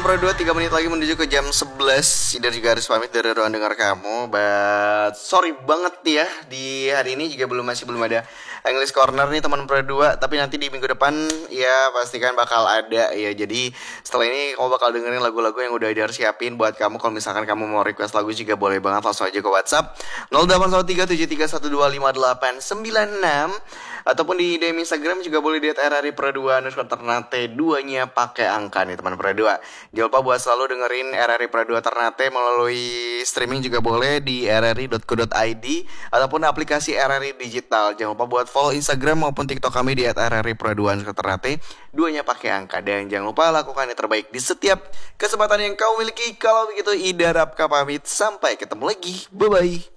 Pro 2, 3 menit lagi menuju ke jam 11. Sidar juga harus pamit dari ruang dengar kamu. But sorry banget ya, di hari ini juga belum ada English Corner nih teman Pro 2. Tapi nanti di minggu depan ya pastikan bakal ada ya. Jadi setelah ini kamu bakal dengerin lagu-lagu yang udah Idar siapin buat kamu. Kalau misalkan kamu mau request lagu juga boleh banget, langsung aja ke WhatsApp 081373125896 ataupun di DM Instagram juga boleh di @rripro2_ternate 2-nya pakai angka nih teman Pro 2. Jangan lupa buat selalu dengerin RRI Pro 2 Ternate melalui streaming juga boleh di rri.co.id ataupun aplikasi RRI Digital. Jangan lupa buat follow Instagram maupun TikTok kami di @rrri Pro 2 Ternate 2-nya pakai angka. Dan jangan lupa lakukan yang terbaik di setiap kesempatan yang kau miliki. Kalau begitu Ida Rapka pamit, sampai ketemu lagi. Bye bye.